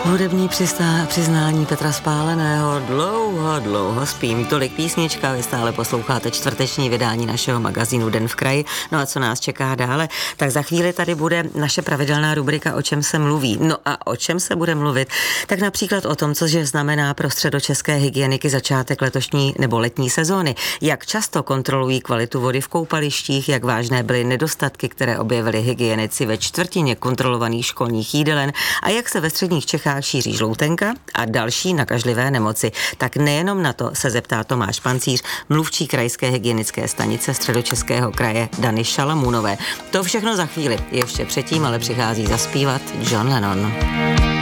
Hudební přiznání Petra Spáleného. Dlouho spím. Tolik písnička, vy stále posloucháte čtvrteční vydání našeho magazínu Den v kraji. No a co nás čeká dále? Tak za chvíli tady bude naše pravidelná rubrika O čem se mluví. No a o čem se bude mluvit? Tak například o tom, cože znamená pro středočeské hygieniky začátek letošní nebo letní sezóny. Jak často kontrolují kvalitu vody v koupalištích, jak vážné byly nedostatky, které objevili hygienici ve čtvrtině kontrolovaných školních jídelen a jak se ve středních Čechách šíří žloutenka a další nakažlivé nemoci. Tak nejenom na to se zeptá Tomáš Pancíř, mluvčí krajské hygienické stanice Středočeského kraje Dany Šalamounové. To všechno za chvíli. Ještě předtím ale přichází zaspívat John Lennon.